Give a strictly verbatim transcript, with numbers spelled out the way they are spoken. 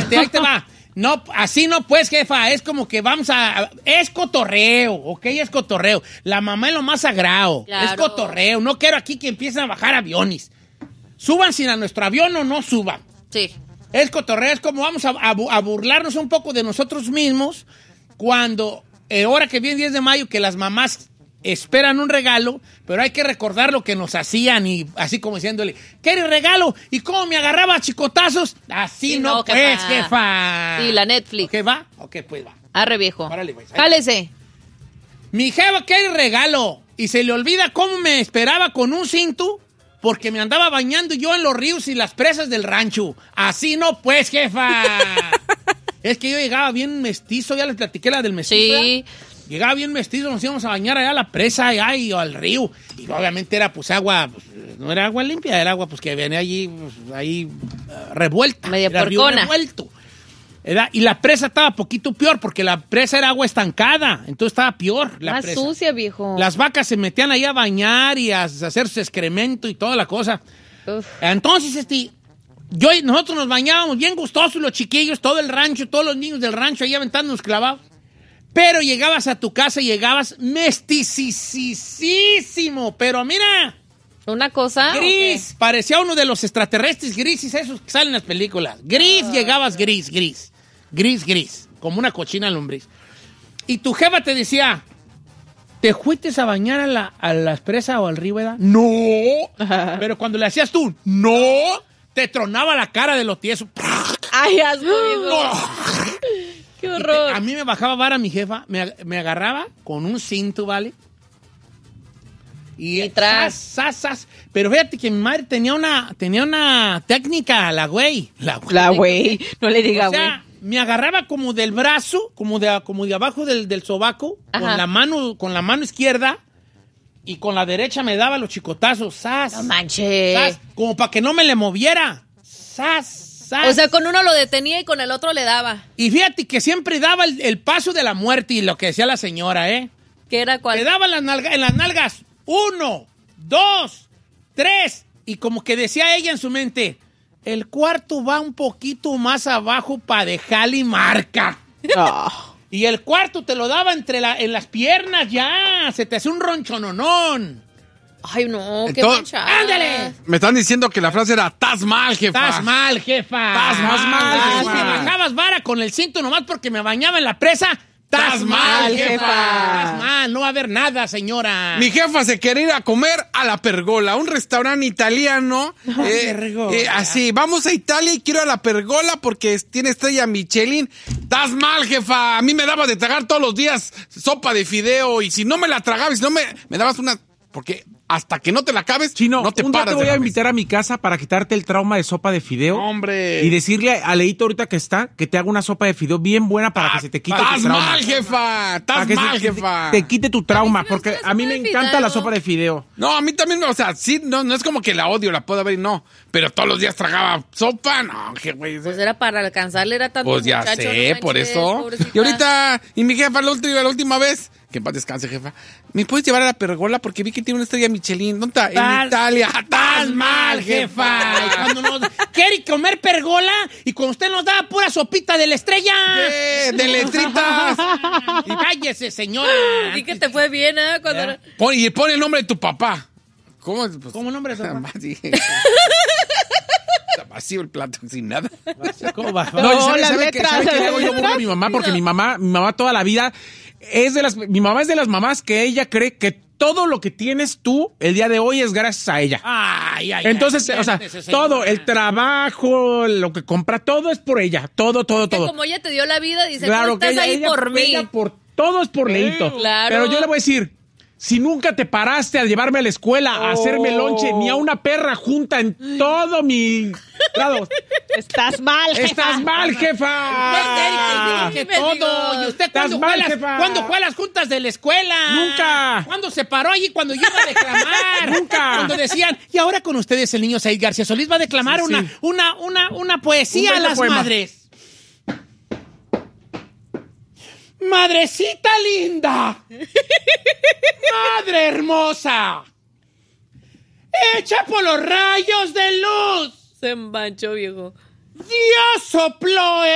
espérate, ahí te va. No, así no pues, jefa, es como que vamos a... Es cotorreo, ¿ok? Es cotorreo. La mamá es lo más sagrado. Claro. Es cotorreo. No quiero aquí que empiecen a bajar aviones. Suban sin a nuestro avión o no suban. Sí. Es cotorreo, es como vamos a, a, a burlarnos un poco de nosotros mismos cuando, eh, ahora que viene diez de mayo, que las mamás esperan un regalo, pero hay que recordar lo que nos hacían y así como diciéndole, ¿quieres regalo? ¿Y cómo me agarraba a chicotazos? Así sí, no, no pues, jefa. jefa. Sí, la Netflix. ¿Ok, va? Ok, pues va. Arre, viejo. Párale, pues. Jálese. Mi jefa quiere regalo y se le olvida cómo me esperaba con un cinto porque me andaba bañando yo en los ríos y las presas del rancho. Así no pues, jefa. Es que yo llegaba bien mestizo, ya les platiqué la del mestizo. Sí. ¿Verdad? Llegaba bien mestizo, nos íbamos a bañar allá a la presa allá y al río. Y obviamente era pues agua, pues, no era agua limpia, era agua pues que venía allí, pues, ahí uh, revuelta. Media era río revuelto. Era, y la presa estaba poquito peor porque la presa era agua estancada, entonces estaba peor la Más presa. sucia, viejo. Las vacas se metían ahí a bañar y a hacer su excremento y toda la cosa. Uf. Entonces, este, yo, nosotros nos bañábamos bien gustosos los chiquillos, todo el rancho, todos los niños del rancho ahí aventándonos clavados. Pero llegabas a tu casa y llegabas mesticísimo. Pero mira. ¿Una cosa? Gris. Okay. Parecía uno de los extraterrestres grises esos que salen en las películas. Gris, oh, llegabas okay. gris, gris. Gris, gris. Como una cochina lombriz. Y tu jefa te decía, ¿te fuiste a bañar a la, a la presa o al río, verdad? No. Pero cuando le hacías tú, no, te tronaba la cara de lo tieso. Ay, hazlo. No. ¡Qué horror! Te, a mí me bajaba vara mi jefa, me, me agarraba con un cinto, ¿vale? Y, y tras. Sas, sas, sas. Pero fíjate que mi madre tenía una, tenía una técnica, la güey. La güey, no le diga güey. O sea, me agarraba como del brazo, como de, como de abajo del, del sobaco, con la mano, con la mano izquierda, y con la derecha me daba los chicotazos. ¡Sas! ¡No manches! ¡Sas! Como para que no me le moviera. ¡Sas! O sea, con uno lo detenía y con el otro le daba. Y fíjate que siempre daba el, el paso de la muerte y lo que decía la señora, ¿eh? ¿Qué era cuál? Le daba en las, nalga, en las nalgas uno, dos, tres. Y como que decía ella en su mente, el cuarto va un poquito más abajo para dejarle marca. Oh. Y el cuarto te lo daba entre la, en las piernas ya. Se te hace un ronchononón. Ay, no, qué manchada. ¡Ándale! Me están diciendo que la frase era, estás mal, jefa. Estás mal, jefa. Estás más mal, ah, jefa. Si me bajabas vara con el cinto nomás porque me bañaba en la presa, estás mal, jefa. Estás mal, no va a haber nada, señora. Mi jefa se quería ir a comer a La Pergola, un restaurante italiano. eh, eh, así, vamos a Italia y quiero a La Pergola porque tiene estrella Michelin. Estás mal, jefa. A mí me dabas de tragar todos los días sopa de fideo y si no me la tragabas, si no me, me dabas una... Porque... Hasta que no te la acabes, Chino, no te un día paras. te voy a invitar mesa. a mi casa para quitarte el trauma de sopa de fideo. ¡Hombre! Y decirle a Leito ahorita que está, que te haga una sopa de fideo bien buena para ah, que se te quite tu trauma. ¡Estás mal, jefa! ¡Estás mal, jefa! Te, te quite tu trauma, porque a mí me encanta la sopa de fideo. No, a mí también, o sea, sí, no, no es como que la odio, la puedo ver y no. Pero todos los días tragaba sopa, no, qué güey. Pues era para alcanzarle, era tanto Pues ya muchacho, sé, no por manches, eso. pobrecita. Y ahorita, y mi jefa, la última, la última vez... Que en paz descanse, jefa. ¿Me puedes llevar a La Pergola? Porque vi que tiene una estrella Michelin. ¿Dónde está? En Italia. ¡Estás mal, jefa! Cuando nos quiere comer pergola y cuando usted nos da pura sopita de la estrella. ¿Qué? ¡De letritas! Y cállese, señora. Sí que te fue bien, ¿eh? Cuando era... pon, y pon el nombre de tu papá. ¿Cómo? Pues, ¿Cómo el nombre de tu papá? Sí. Vacío el plato, sin nada. ¿Cómo va? No, no ¿sabe, sabe que, ¿sabe que luego yo burlo a mi mamá? Porque mi mamá, mi mamá toda la vida es de las, mi mamá es de las mamás que ella cree que todo lo que tienes tú el día de hoy es gracias a ella. Ay, ay, Entonces, ay, o sea, todo, el trabajo, lo que compra, todo es por ella. Todo, todo, todo. Como ella te dio la vida, dice, claro, tú estás ella, ahí ella, por mí. Ella por, todo es por Leito. Claro. Pero yo le voy a decir, si nunca te paraste a llevarme a la escuela, a hacerme lonche, ni a una perra junta en todo mi grado. Estás mal, jefa. Estás mal, jefa. Que todo. ¿Y usted cuándo fue, las, cuándo fue a las juntas de la escuela? Nunca. ¿Cuándo se paró allí cuando yo iba a declamar? Nunca. Cuando decían, y ahora con ustedes el niño Said García Solís va a declamar sí, una, sí. Una, una, una poesía un a las poema. Madres. ¡Madrecita linda! ¡Madre hermosa! ¡Echa por los rayos de luz! Se embanchó, viejo. Dios sopló